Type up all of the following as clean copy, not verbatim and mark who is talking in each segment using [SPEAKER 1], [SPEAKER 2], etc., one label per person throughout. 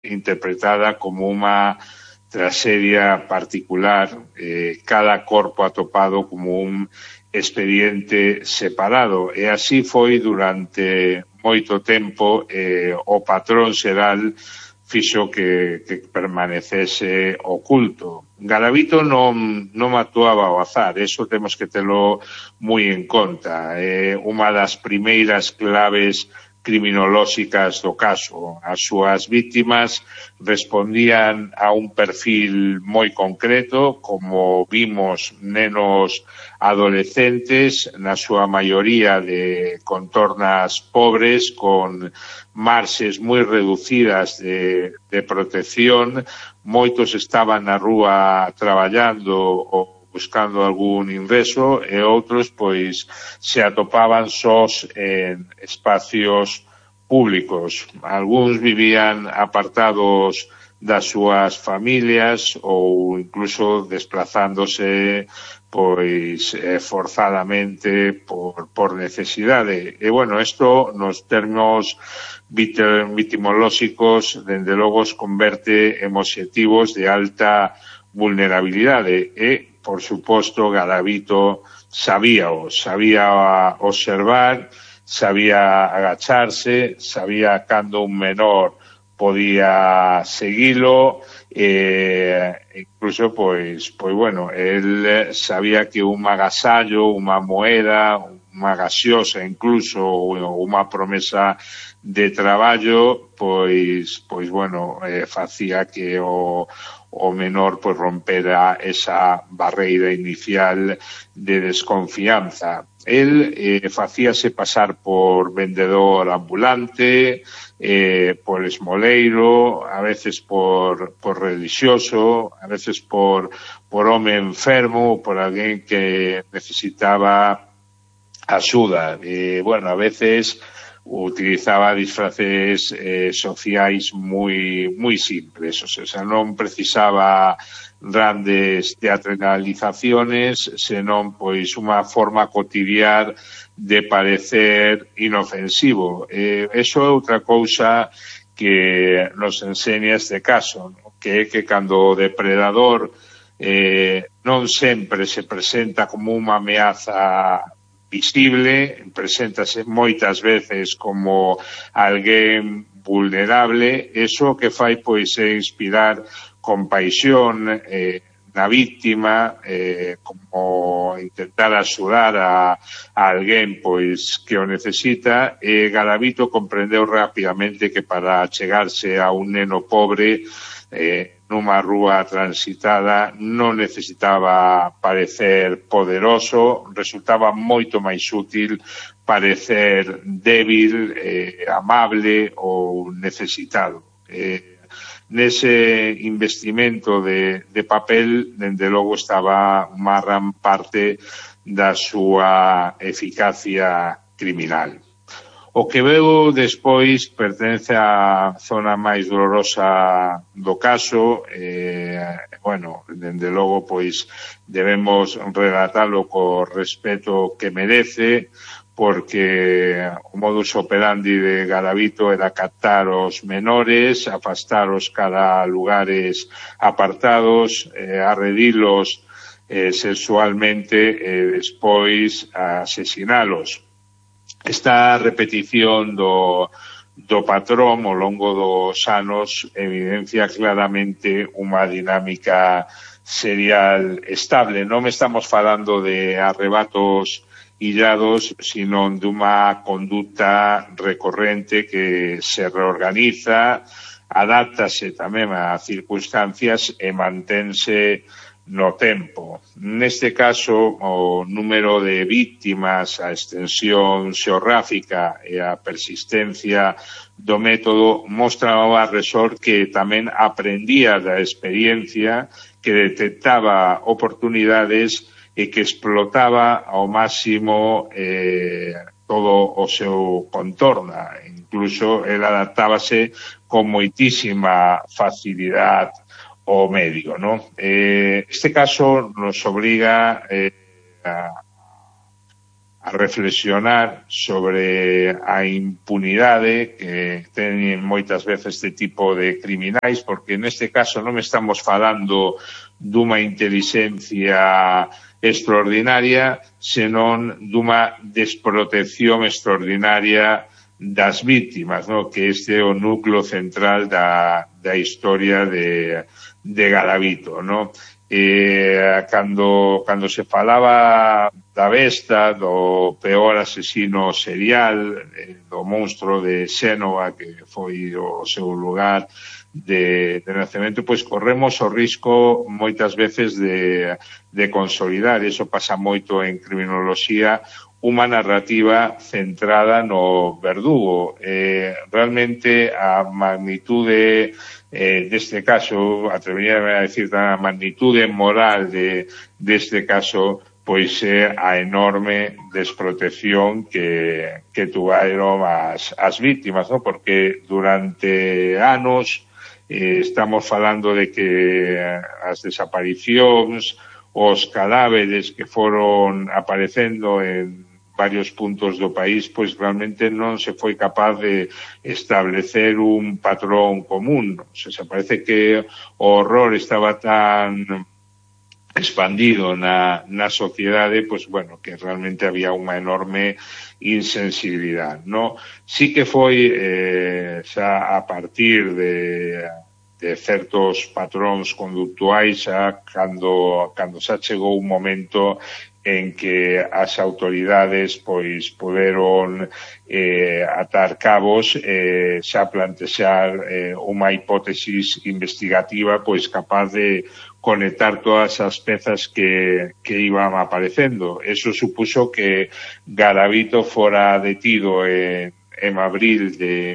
[SPEAKER 1] interpretada como unha traxedia particular, cada corpo atopado como un expediente separado, e así foi durante moito tempo. O patrón xeral fixo que permanecese oculto. Garavito non actuaba ao azar, eso temos que telo moi en conta. Unha das primeiras claves criminolóxicas do caso. As súas víctimas respondían a un perfil moi concreto, como vimos, nenos adolescentes, na súa maioría de contornas pobres, con marxes moi reducidas de protección. Moitos estaban na rúa traballando ou buscando algún ingreso, e outros, pois, se atopaban sós en espacios públicos. Algúns vivían apartados das súas familias ou incluso desplazándose pois forzadamente por necesidade. E, bueno, isto nos termos vitimolóxicos, dende logo, os converte en obxectivos de alta vulnerabilidade. E, por suposto, Garavito sabía observar, sabía agacharse, sabía cando un menor podía seguilo, incluso, pois, bueno, él sabía que un agasallo, unha moeda, unha gaseosa, incluso unha promesa de traballo, pois, bueno, facía que o menor pois rompera esa barreira inicial de desconfianza. El facíase pasar por vendedor ambulante, por esmoleiro, a veces por religioso, a veces por home enfermo, por alguén que necesitaba axuda. Bueno, a veces utilizaba disfraces sociais moi simples, o sea, non precisaba grandes teatralizaciones, senón pois unha forma cotidiana de parecer inofensivo. Eso é outra cousa que nos enseña este caso, ¿no? Que é que cando o depredador non sempre se presenta como unha ameaza visible, preséntase moitas veces como alguén vulnerable, eso que fai pois é inspirar compaixón na víctima, como intentar axudar a alguén pois que o necesita. E Garavito comprendeu rapidamente que para chegarse a un neno pobre nunha rúa transitada non necesitaba parecer poderoso, resultaba moito máis útil parecer débil, amable ou necesitado. Nese investimento de papel, dende logo, estaba unha gran parte da súa eficacia criminal. O que veu despois pertence á zona máis dolorosa do caso. Bueno, dende logo, pois, debemos relatalo co respeto que merece, porque o modus operandi de Garavito era captar os menores, afastaros cara a lugares apartados, arredilos sexualmente e despois asesinalos. Esta repetición do patrón ao longo dos anos evidencia claramente unha dinámica serial estable. Non estamos falando de arrebatos illados, sino dunha conduta recorrente que se reorganiza, adáptase tamén a circunstancias e mantense no tempo. Neste caso, o número de víctimas, a extensión xeográfica e a persistencia do método mostra ao agresor que tamén aprendía da experiencia, que detectaba oportunidades e que explotaba ao máximo todo o seu contorno. Incluso el adaptábase con moitísima facilidade o medio, ¿no? Este caso nos obliga reflexionar sobre a impunidade que teñen moitas veces este tipo de criminais, porque neste caso non estamos falando dunha inteligencia extraordinaria, senón dunha desprotección extraordinaria das víctimas, ¿no? Que este é o núcleo central da historia de Garavito, ¿no? Cando se falaba da besta, do peor asesino serial, do monstro de Xénova, que foi o seu lugar de nacemento, pois corremos o risco moitas veces de consolidar, iso pasa moito en criminoloxía, unha narrativa centrada no verdugo. Realmente a magnitude deste caso, atreveríame a decir, a magnitude moral deste caso, pois é a enorme desprotección que tuvaron as víctimas, ¿no? Porque durante anos estamos falando de que as desaparicións, os cadáveres que foron aparecendo en varios puntos do país, pois realmente non se foi capaz de establecer un patrón común. O sea, parece que o horror estaba tan expandido na sociedade, pois, bueno, que realmente había unha enorme insensibilidade, no? Sí que foi xa a partir de certos patróns conductuais xa cando xa chegou un momento en que as autoridades pois poderon atar cabos, xa plantexar unha hipótesis investigativa pois capaz de conectar todas as pezas que iban aparecendo. Eso supuso que Garavito fora detido en abril de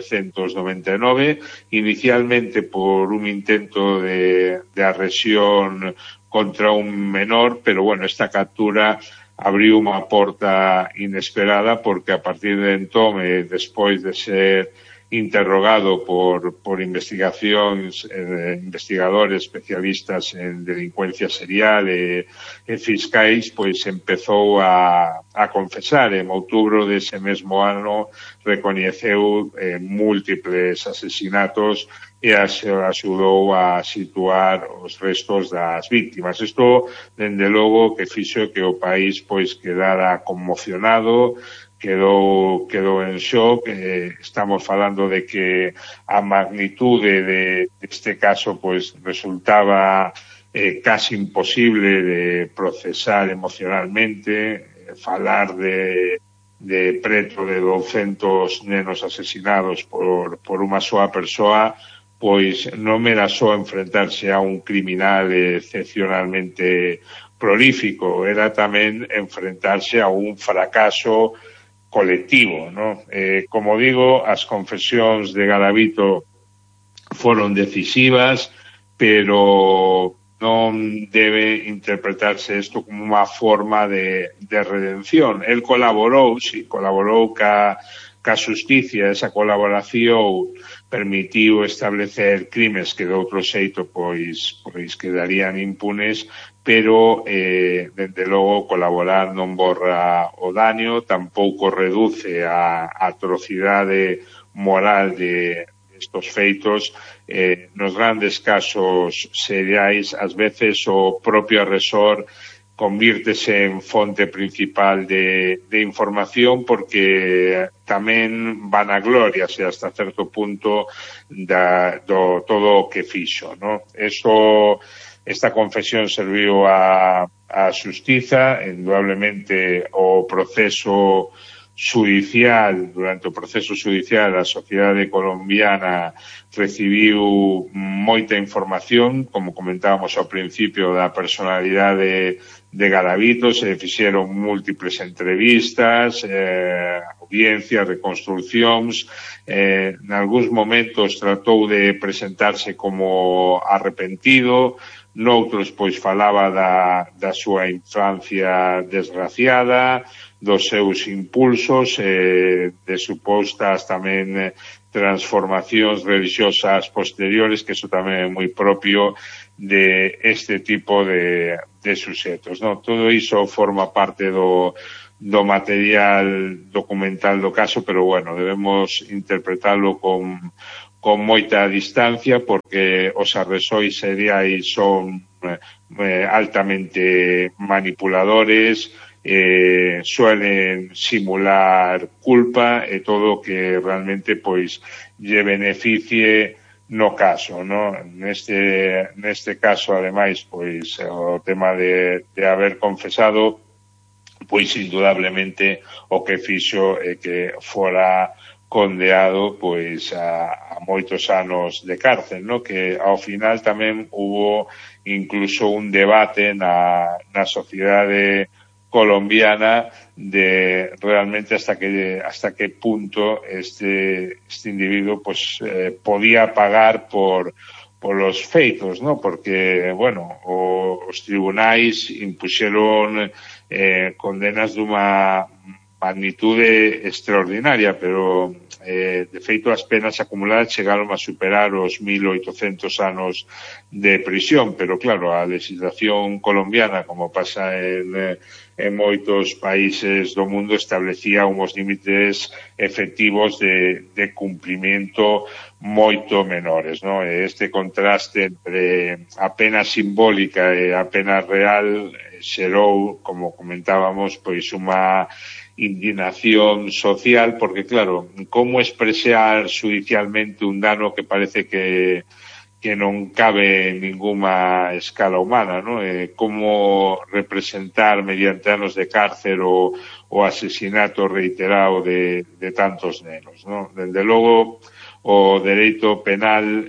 [SPEAKER 1] 1999, inicialmente por un intento de agresión contra un menor, pero bueno, esta captura abriu unha porta inesperada porque a partir de entón, despois de ser interrogado por investigadores especialistas en delincuencia serial e fiscais, pois empezou a confesar. En outubro dese mesmo ano recoñeceu múltiples asesinatos e axudou a situar os restos das víctimas. Isto, dende logo, que fixo que o país pois quedara conmocionado, quedou en shock. Estamos falando de que a magnitude deste caso pois resultaba casi imposible de procesar emocionalmente, falar de preto de 200 nenos asesinados por unha soa persoa, pois non era só enfrentarse a un criminal excepcionalmente prolífico, era tamén enfrentarse a un fracaso colectivo, ¿no? Como digo, as confesións de Garavito foron decisivas, pero non debe interpretarse isto como unha forma de redención. El colaborou ca xusticia. Esa colaboración permitiu establecer crimes que de outro xeito pois quedarían impunes, pero dende logo colaborar non borra o daño, tampouco reduce a atrocidade moral de estos feitos. Nos grandes casos seriais, ás veces o propio agresor convírtese en fonte principal de información porque tamén vanagloriase hasta certo punto do todo o que fixo, ¿no? Esta confesión serviu a xustiza, indudablemente o proceso judicial, durante o proceso judicial a sociedade colombiana recibiu moita información, como comentábamos ao principio, da personalidade de Garavito. Se fixeron múltiples entrevistas, audiencias, reconstruccións. Nalgúns momentos tratou de presentarse como arrepentido, noutros pois falaba da súa infancia desgraciada, dos seus impulsos, de supostas tamén transformacións religiosas posteriores, que iso tamén é moi propio de este tipo de suxetos, ¿no? Todo iso forma parte do do material documental do caso, pero bueno, debemos interpretarlo con moita distancia, porque os arresóis seriais son altamente manipuladores, suelen simular culpa e todo que realmente pois lle beneficie no caso, ¿no? Neste caso, ademais, pois o tema de haber confesado, pois indudablemente o que fixo é que fora condeado pois a moitos anos de cárcel, ¿no? Que ao final tamén hubo incluso un debate na sociedade colombiana de realmente hasta que punto este individuo pues podía pagar por los feitos, ¿no? Porque, bueno, os tribunais impuxeron condenas dunha magnitude extraordinaria, pero de feito as penas acumuladas chegaron a superar os 1.800 anos de prisión, pero claro, a legislación colombiana, como pasa en moitos países do mundo, establecía uns límites efectivos de cumprimento moito menores, ¿no? Este contraste entre a pena simbólica e a pena real xerou, como comentábamos, pois unha indignación social, porque claro, como expresar judicialmente un dano que parece que non cabe en ninguna escala humana, ¿no? Como representar mediante anos de cárcel o asesinato reiterado de tantos nenos, ¿no? Desde logo, o dereito penal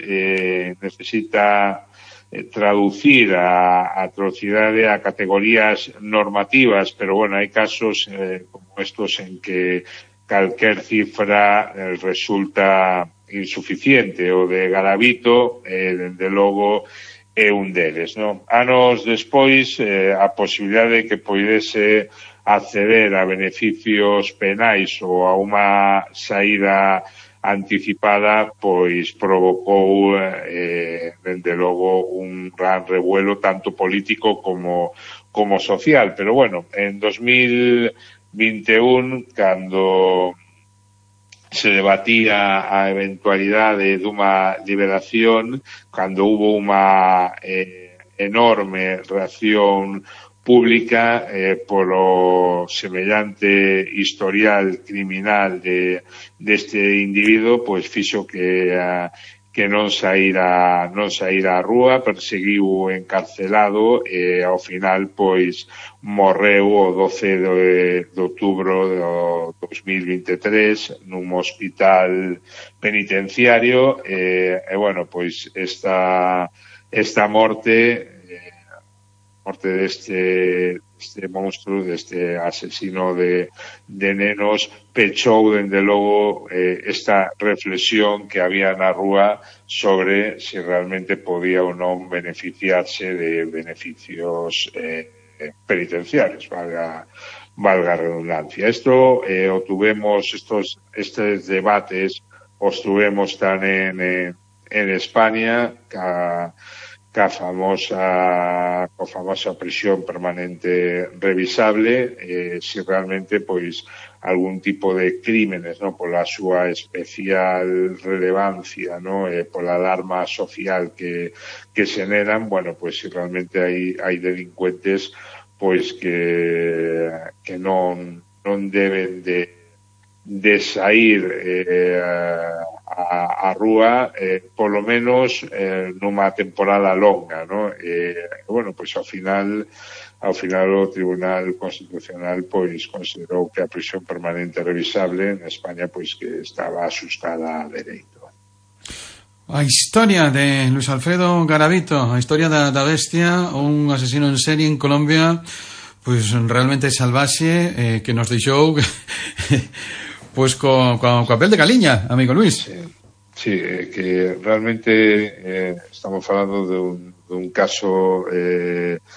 [SPEAKER 1] necesita traducir a atrocidade a categorías normativas, pero bueno, hai casos como estos en que calquer cifra resulta insuficiente. O de Garavito, dende logo, é un deles, ¿no? Anos despois, a posibilidade de que poidese acceder a beneficios penais ou a unha saída anticipada, pois provocou dende logo un gran revuelo tanto político como social, pero bueno, en 2021, cando se debatía a eventualidade dunha liberación, cando hubo unha enorme reacción pública polo semellante historial criminal deste individuo, pois fixo que non saíra á rúa, perseguiu encarcelado e ao final pois morreu o 12 de outubro do 2023 nun hospital penitenciario e bueno, pois esta morte deste monstruo, deste asesino de nenos, pechou dende logo esta reflexión que había na rúa sobre se realmente podía ou non beneficiarse de beneficios penitenciarios, valga a redundancia. Esto estes debates os tuvemos tamén en España, ca famosa prisión permanente revisable, si realmente pois algún tipo de crímenes, no, pola súa especial relevancia, no, pola alarma social que xeneran, bueno, pois si realmente hai delincuentes pois que non deben de sair a rúa polo menos nunha temporada longa, ¿no? Bueno, pois ao final o Tribunal Constitucional pois considerou que a prisión permanente revisable en España pois que estaba asustada a dereito.
[SPEAKER 2] A historia de Luis Alfredo Garavito, a historia da bestia, un asesino en serie en Colombia, pois realmente salvaxe, que nos deixou pois coa pel de galiña, amigo Luis.
[SPEAKER 1] Sí, que realmente estamos falando dun caso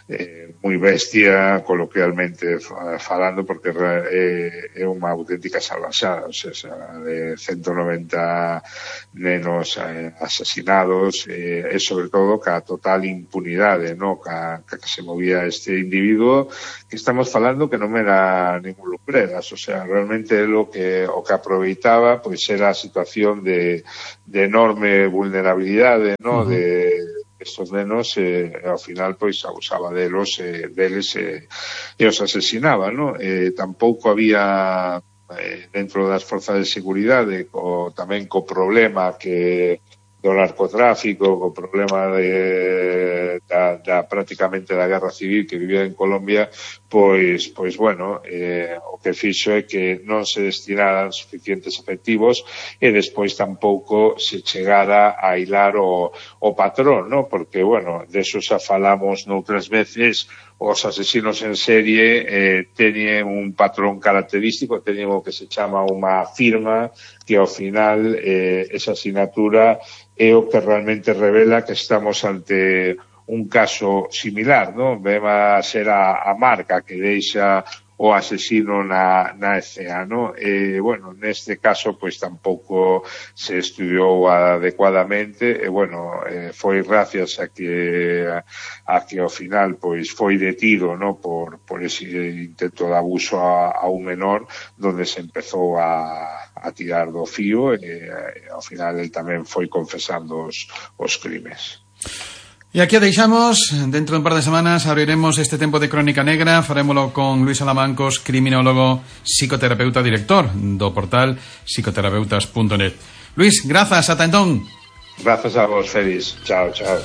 [SPEAKER 1] moi bestia, coloquialmente falando, porque é unha auténtica salvaxada, o sea, de 190 nenos asesinados, e sobre todo ca total impunidade, no? ca que se movía este individuo, que estamos falando que non era ningún lucreras, o sea, realmente o que aproveitaba pois era a situación de enorme vulnerabilidade, no? De estos nenos, ao final pois abusaba deles e os asesinaba, no? Tampouco había dentro das forzas de seguridade tamén co problema do narcotráfico, co problema da prácticamente da guerra civil que vivía en Colombia, pois bueno, o que fixo é que non se destinaran suficientes efectivos e despois tampouco se chegara a hilar o patrón, no? Porque, bueno, deso xa falamos noutras veces, os asesinos en serie teñen un patrón característico, teñen o que se chama unha firma, que ao final esa asignatura é o que realmente revela que estamos ante un caso similar, non? Ven a ser a marca que deixa o asesino na escena, no? Bueno, neste caso, pois tampouco se estudiou adecuadamente, bueno, foi gracias a que ao final, pois, foi detido, no? Por ese intento de abuso a un menor, donde se empezou a tirar do fío, e ao final el tamén foi confesando os crimes.
[SPEAKER 2] E aquí a deixamos. Dentro de un par de semanas abriremos este tempo de Crónica Negra. Farémolo con Luis Alamancos, criminólogo, psicoterapeuta, director do portal psicoterapeutas.net. Luis, grazas, ata entón.
[SPEAKER 1] Grazas a vos, Félix. Chao, chao.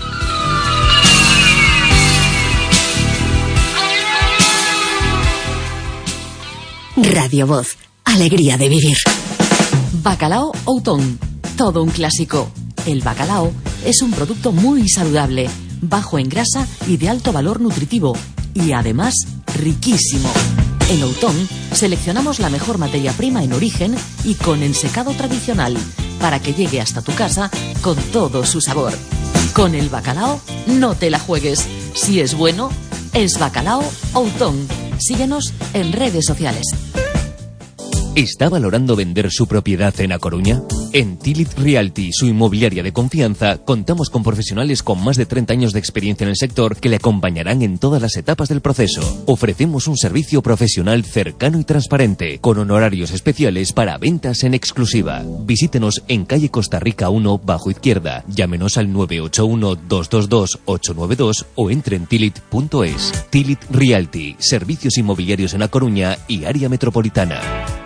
[SPEAKER 3] Radio Voz, alegría de vivir. Bacalao Outón, todo un clásico. El bacalao es un producto muy saludable, bajo en grasa y de alto valor nutritivo, y además riquísimo. En Outón seleccionamos la mejor materia prima en origen y con ensecado tradicional, para que llegue hasta tu casa con todo su sabor. Con el bacalao no te la juegues. Si es bueno, es Bacalao Outón. Síguenos en redes sociales.
[SPEAKER 4] ¿Está valorando vender su propiedad en A Coruña? En Tilit Realty, su inmobiliaria de confianza, contamos con profesionales con más de 30 años de experiencia en el sector que le acompañarán en todas las etapas del proceso. Ofrecemos un servicio profesional cercano y transparente, con honorarios especiales para ventas en exclusiva. Visítenos en calle Costa Rica 1, bajo izquierda. Llámenos al 981-222-892 o entre en tilit.es. Tilit Realty, servicios inmobiliarios en A Coruña y área metropolitana.